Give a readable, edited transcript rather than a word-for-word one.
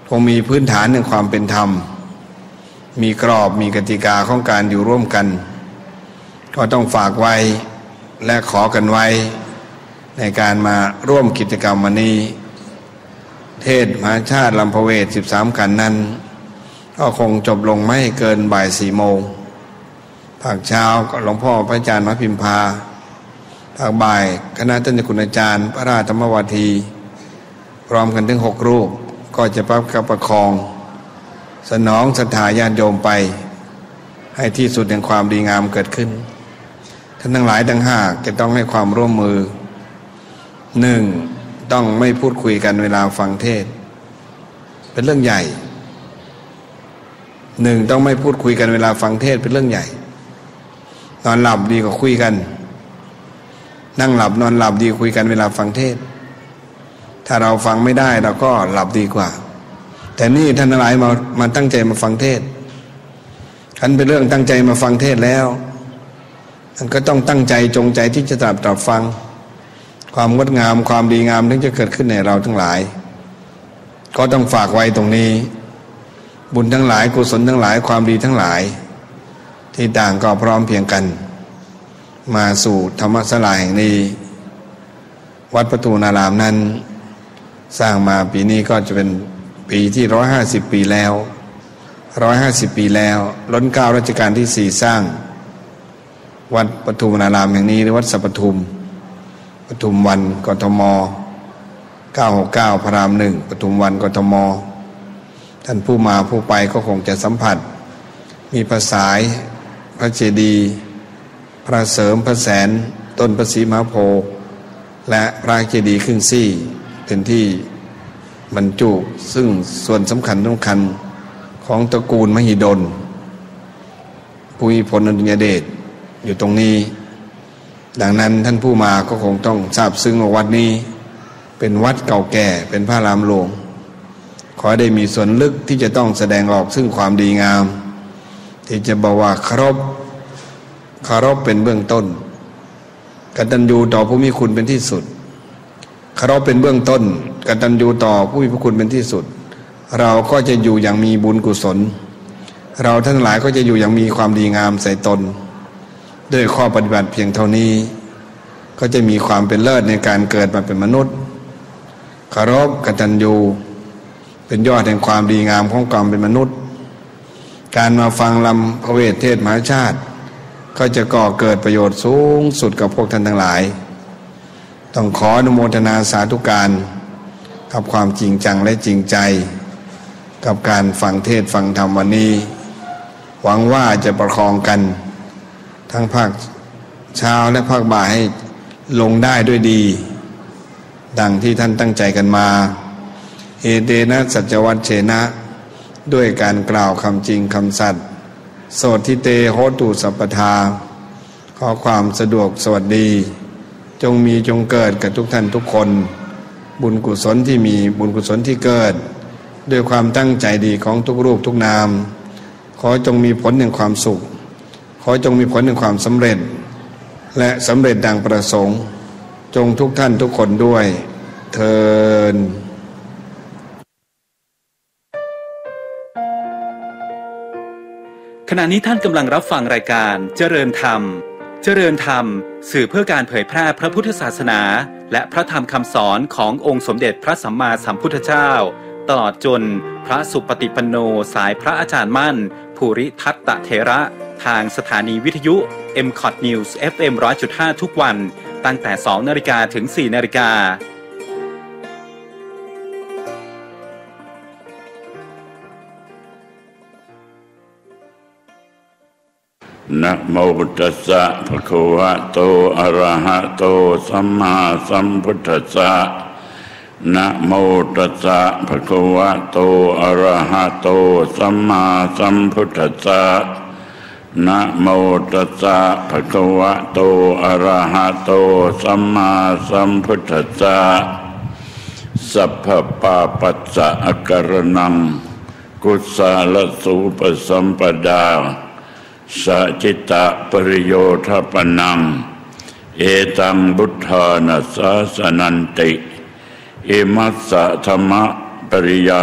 คงมีพื้นฐานในความเป็นธรรมมีกรอบมีกติกาของการอยู่ร่วมกันก็ต้องฝากไว้และขอกันไว้ในการมาร่วมกิจกรรมวันนี้เทศมหาชาติลำพเวท13กันนั้นก็คงจบลงไม่เกินบ่าย 4 โมงภาคเช้าก็หลวงพ่อพระอาจารย์มหาพิมพาภาคบ่ายคณะท่านเจ้าคุณอาจารย์พระราชธรรมวาทีพร้อมกันถึง6 รูปก็จะประคองสนองศรัทธาญาติโยมไปให้ที่สุดแห่งความดีงามเกิดขึ้นท่านทั้งหลายทั้งห้าจะต้องให้ความร่วมมือ 1. ต้องไม่พูดคุยกันเวลาฟังเทศเป็นเรื่องใหญ่ 1. ต้องไม่พูดคุยกันเวลาฟังเทศเป็นเรื่องใหญ่นอนหลับดีกว่าคุยกันนั่งหลับนอนหลับดีคุยกันเวลาฟังเทศถ้าเราฟังไม่ได้เราก็หลับดีกว่าแต่นี่ท่านทั้งหลายมาตั้งใจมาฟังเทศคันเป็นเรื่องตั้งใจมาฟังเทศแล้วมันก็ต้องตั้งใจจงใจที่จะตรับฟังความงดงามความดีงามถึงจะเกิดขึ้นในเราทั้งหลายก็ต้องฝากไว้ตรงนี้บุญทั้งหลายกุศลทั้งหลายความดีทั้งหลายที่ต่างก็พร้อมเพียงกันมาสู่ธรรมศาลาแห่งนี้วัดประตูนารามนั้นสร้างมาปีนี้ก็จะเป็นปีที่150 ปีแล้ว150 ปีแล้วล้น9รัชกาลที่4สร้างวัดปทุมนารามแห่งนี้หรือวัดสัปทุมปทุมวันกทม969พระราม1ปทุมวันกทมท่านผู้มาผู้ไปก็คงจะสัมผัสมีพระสายพระเจดีย์พระเสริมพระแสนต้นพระศรีมหาโพธิ์และพระเจดีย์ครึ่งซี่เป็นที่บรรจุซึ่งส่วนสำคัญของตระกูลมหิดลภูมิพลอดุลยเดชอยู่ตรงนี้ดังนั้นท่านผู้มาก็คงต้องทราบซึ้งว่าวัดนี้เป็นวัดเก่าแก่เป็นพระรามหลวงขอได้มีส่วนลึกที่จะต้องแสดงออกซึ่งความดีงามที่จะบอกว่าเคารพเป็นเบื้องต้นกตัญญูต่อผู้มีคุณเป็นที่สุดเคารพเป็นเบื้องต้นกตัญญูต่อผู้มีพระคุณเป็นที่สุดเราก็จะอยู่อย่างมีบุญกุศลเราทั้งหลายก็จะอยู่อย่างมีความดีงามใส่ตนด้วยข้อปฏิบัติเพียงเท่านี้ก็จะมีความเป็นเลิศในการเกิดมาเป็นมนุษย์เคารพกตัญญูเป็นยอดแห่งความดีงามของความเป็นมนุษย์การมาฟังลำพระเวทเทศมหาชาติก็จะก่อเกิดประโยชน์สูงสุดกับพวกท่านทั้งหลายต้องขออนุโมทนาสาธุการกับความจริงจังและจริงใจกับการฟังเทศฟังธรรมวันนี้หวังว่าจะประคองกันทั้งภาคเช้าและภาคบ่ายให้ลงได้ด้วยดีดังที่ท่านตั้งใจกันมาเอเดนะสัจวัตเชนะด้วยการกล่าวคำจริงคำสัตย์โสทิเตโหตุสัพพทาขอความสะดวกสวัสดีจงมีจงเกิดกับทุกท่านทุกคนบุญกุศลที่มีบุญกุศลที่เกิดด้วยความตั้งใจดีของทุกรูปทุกนามขอจงมีผลแห่งความสุขขอจงมีผลแห่งความสำเร็จและสำเร็จดังประสงค์จงทุกท่านทุกคนด้วยเทินขณะนี้ท่านกำลังรับฟังรายการเจริญธรรมเจริญธรรมสื่อเพื่อการเผยแพร่พระพุทธศาสนาและพระธรรมคำสอนขององค์สมเด็จพระสัมมาสัมพุทธเจ้าตลอดจนพระสุปฏิปันโนสายพระอาจารย์มั่นภูริทัตตเถระทางสถานีวิทยุ MCOT News FM 100.5 ทุกวันตั้งแต่ 2 นาฬิกาถึง 4 นาฬิกานะโมตัสสะภะคะวะโตอะระหะโตสัมมาสัมพุทธัสสะนะโมตัสสะภะคะวะโตอะระหะโตสัมมาสัมพุทธัสสะนะโมตัสสะภะคะวะโตอะระหะโตสัมมาสัมพุทธัสสะสัพพปาปัสสะอาการนังกุศลสูปสัมปดาสัจจิตะปริโยทปนังเอตังบุทธานัสสะนันติอิมัสสะธรรมปริยา